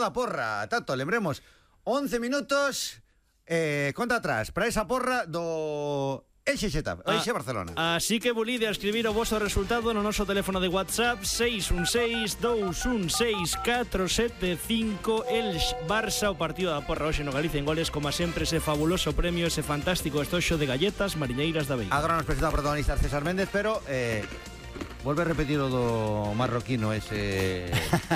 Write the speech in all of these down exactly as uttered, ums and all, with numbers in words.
da porra. Tanto, lembremos, once minutos eh, conta atrás para esa porra do Elxe Xetafe, ah, Elxe Barcelona. Así que volide a escribir o vosso resultado no noso teléfono de WhatsApp seis un seis, dous un seis, catro sete cinco. Elxe Barça, o partido da porra hoxe no Galicia en Goles, como sempre, ese fabuloso premio, ese fantástico estoxo de galletas mariñeiras da Veiga. Agora nos presenta o protagonista César Méndez, pero eh, volve a repetir o do marroquino ese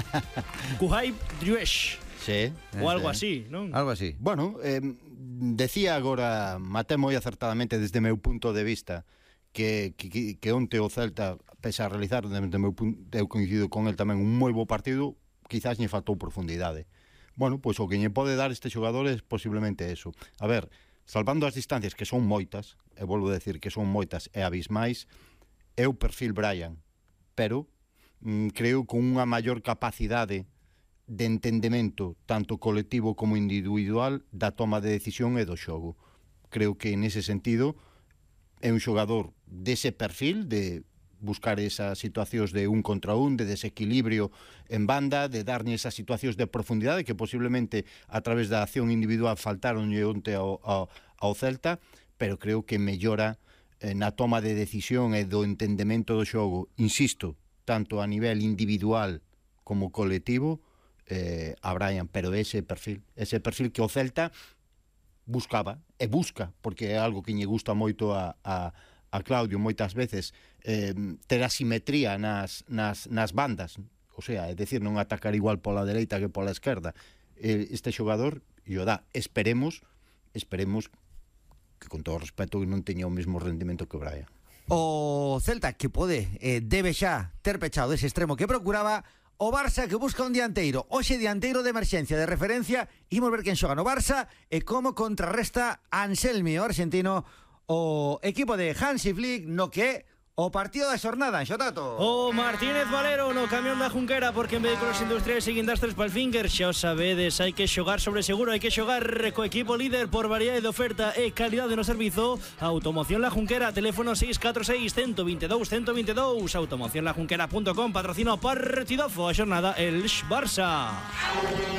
Kuhayb Driouech. Sí. O algo así, non? Algo así. Bueno, eh, decía agora Mate moi acertadamente desde o meu punto de vista que, que, que onte o Celta, pese a realizar desde o meu punto, eu coincido con el tamén un moi bo partido, quizás lle faltou profundidade. Bueno, pois o que lle pode dar este xogador é posiblemente eso. A ver, salvando as distancias, que son moitas, e volvo a decir que son moitas e abismais, é o perfil Brian, pero mm, creo con unha maior capacidade de entendemento tanto colectivo como individual da toma de decisión e do xogo. Creo que nese sentido é un xogador dese perfil de buscar esas situacións de un contra un, de desequilibrio en banda, de darlle esas situacións de profundidade que posiblemente a través da acción individual faltaron onte ao, ao, ao Celta, pero creo que mellora eh, na toma de decisión e do entendemento do xogo, insisto, tanto a nivel individual como colectivo, Eh, a Brian, pero ese perfil ese perfil que o Celta buscaba e busca, porque é algo que lle gusta moito a, a, a Claudio moitas veces, eh, ter asimetría nas, nas, nas bandas, o sea, é dicir, non atacar igual pola dereita que pola esquerda. Este xogador e o dá, esperemos esperemos que con todo o respeto non teña o mesmo rendimento que o Brian. O Celta que pode, eh, debe xa ter pechado ese extremo que procuraba. O Barça que busca un dianteiro, hoxe dianteiro de emerxencia, de referencia. Imos ver quen xoga no Barça e como contrarresta Anselmi, o argentino, o equipo de Hansi Flick, no que o partido da xornada, en Xotato. O Martínez Valero no camión da Junquera, porque en vehículos industriales e guindastres Palfinger, xa o sabedes, hai que xogar sobre seguro, hai que xogar co equipo líder por variedade de oferta e calidade no servizo. Automoción La Junquera, teléfono seis catro seis, uno dos dous, uno dos dous. automoción la junquera punto com, patrocina o partidazo a xornada Elxe Barça.